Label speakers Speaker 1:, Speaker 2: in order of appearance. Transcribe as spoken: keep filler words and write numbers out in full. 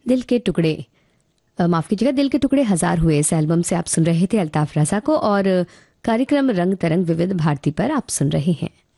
Speaker 1: दिल के टुकड़े, अ, माफ कीजिएगा, दिल के टुकड़े हजार हुए, इस एल्बम से आप सुन रहे थे अल्ताफ रजा को। और कार्यक्रम रंग तरंग विविध भारती पर आप सुन रहे हैं।